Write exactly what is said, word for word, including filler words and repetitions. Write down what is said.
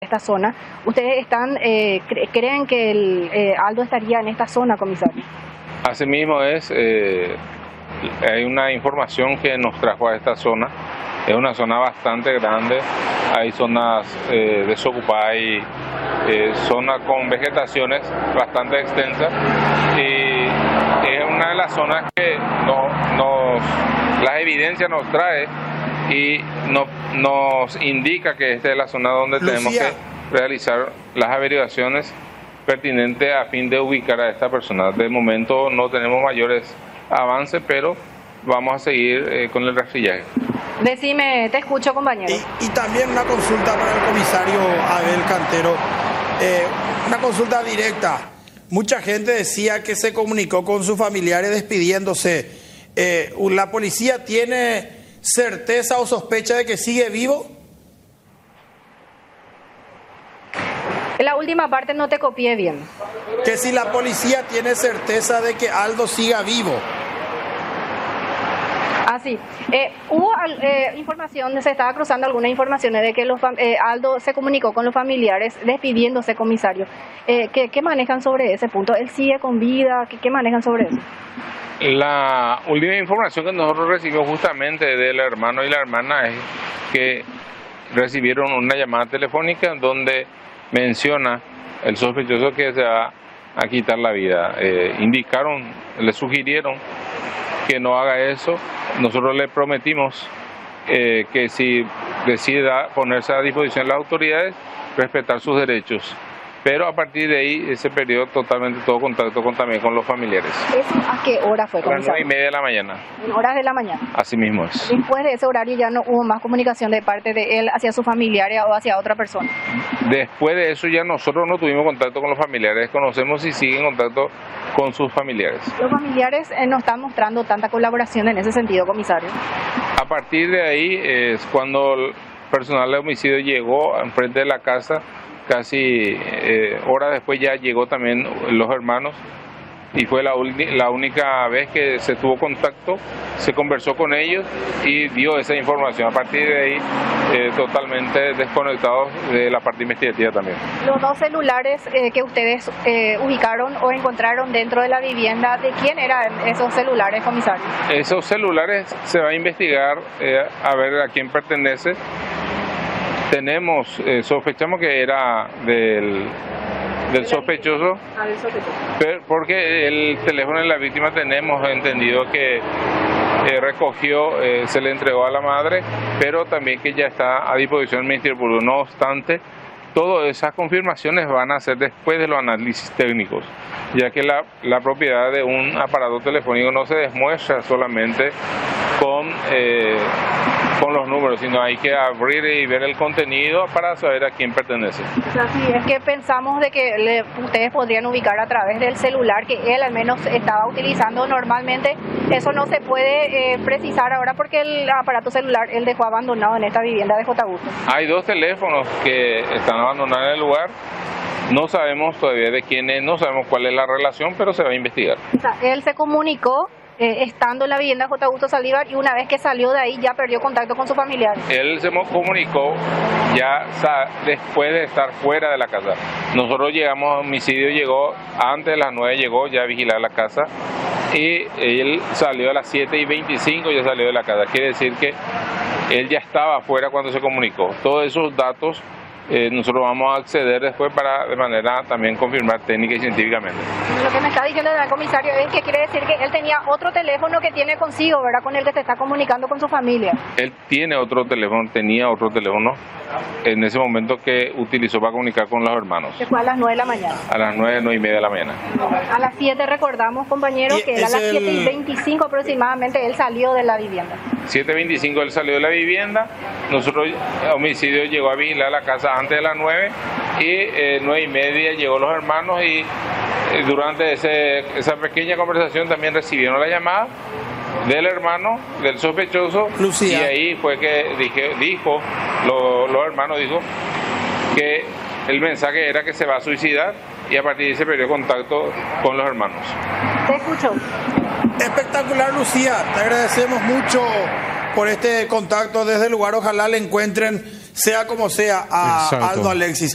esta zona. ¿Ustedes están eh, cre- creen que el, eh, Aldo estaría en esta zona, comisario? Asimismo es, eh, hay una información que nos trajo a esta zona. Es una zona bastante grande, hay zonas eh, desocupadas y eh, zonas con vegetaciones bastante extensas, y es una de las zonas que no, nos, las evidencias nos trae y no, nos indica que esta es la zona donde Lucía. tenemos que realizar las averiguaciones pertinentes a fin de ubicar a esta persona. De momento no tenemos mayores avances, pero vamos a seguir eh, con el rastrillaje. Decime, te escucho, compañero. Y, y también una consulta para el comisario Abel Cantero, eh, una consulta directa. Mucha gente decía que se comunicó con sus familiares despidiéndose. Eh, ¿La policía tiene certeza o sospecha de que sigue vivo? En la última parte no te copié bien. Que si la policía tiene certeza de que Aldo siga vivo. Ah, sí. Eh, hubo eh, información, se estaba cruzando algunas informaciones de que los fam- eh, Aldo se comunicó con los familiares despidiéndose, comisario. Eh, ¿qué, ¿Qué manejan sobre ese punto? ¿Él sigue con vida? ¿Qué, qué manejan sobre eso? La última información que nosotros recibimos justamente del hermano y la hermana es que recibieron una llamada telefónica donde menciona el sospechoso que se va a quitar la vida. Eh, indicaron, le sugirieron que no haga eso. Nosotros le prometimos eh, que si decida ponerse a disposición de las autoridades, respetar sus derechos. Pero a partir de ahí, ese periodo totalmente todo contacto con, también con los familiares. ¿Eso a qué hora fue, A las nueve comisario? y media de la mañana. En horas de la mañana. Así mismo es. Después de ese horario ya no hubo más comunicación de parte de él hacia sus familiares o hacia otra persona. Después de eso ya nosotros no tuvimos contacto con los familiares, conocemos si siguen en contacto con sus familiares. Los familiares eh, no están mostrando tanta colaboración en ese sentido, comisario. A partir de ahí es cuando el personal de homicidio llegó enfrente de la casa, casi eh, horas después ya llegó también los hermanos, y fue la, la única vez que se tuvo contacto, se conversó con ellos y dio esa información. A partir de ahí, eh, totalmente desconectados de la parte investigativa también. Los dos celulares eh, que ustedes eh, ubicaron o encontraron dentro de la vivienda, ¿de quién eran esos celulares, comisario? Esos celulares se va a investigar eh, a ver a quién pertenece. Tenemos, eh, sospechamos que era del, del sospechoso, Ah, del sospechoso. pero porque el teléfono de la víctima tenemos entendido que eh, recogió, eh, se le entregó a la madre, pero también que ya está a disposición del Ministerio Público. No obstante, todas esas confirmaciones van a ser después de los análisis técnicos, ya que la, la propiedad de un aparato telefónico no se demuestra solamente con, eh, con los números, sino hay que abrir y ver el contenido para saber a quién pertenece. O sea, sí, es que pensamos de que le- ustedes podrían ubicar a través del celular que él al menos estaba utilizando normalmente. Eso no se puede eh, precisar ahora porque el aparato celular él dejó abandonado en esta vivienda de J. Augusto. Hay dos teléfonos que están abandonados en el lugar. No sabemos todavía de quién es, no sabemos cuál es la relación, pero se va a investigar. O sea, él se comunicó eh, estando en la vivienda de J. Augusto Saldívar y una vez que salió de ahí ya perdió contacto con su familiar. Él se mo- comunicó ya sa- después de estar fuera de la casa. Nosotros llegamos, homicidio llegó antes de las nueve, llegó ya a vigilar la casa, y él salió a las siete y veinticinco, ya salió de la casa. Quiere decir que él ya estaba afuera cuando se comunicó. Todos esos datos eh, nosotros vamos a acceder después para de manera también confirmar técnica y científicamente. Lo que me está diciendo el comisario es que quiere decir que él tenía otro teléfono que tiene consigo, ¿verdad? Con el que se está comunicando con su familia. Él tiene otro teléfono, tenía otro teléfono en ese momento que utilizó para comunicar con los hermanos. Que fue a las nueve de la mañana. A las nueve, nueve y media de la mañana. A las siete recordamos, compañeros, Y que era a es las el- siete y veinticinco aproximadamente él salió de la vivienda. siete veinticinco él salió de la vivienda, nosotros, homicidio llegó a vigilar la casa antes de las nueve, y eh, nueve y media llegó los hermanos, y eh, durante ese, esa pequeña conversación también recibieron la llamada del hermano, del sospechoso, Lucía. y ahí fue que dije, dijo, lo- los hermanos dijo que el mensaje era que se va a suicidar, y a partir de ahí se perdió contacto con los hermanos. Te escucho. Espectacular, Lucía. Te agradecemos mucho por este contacto desde el lugar. Ojalá le encuentren, sea como sea, a Exacto. Aldo Alexis.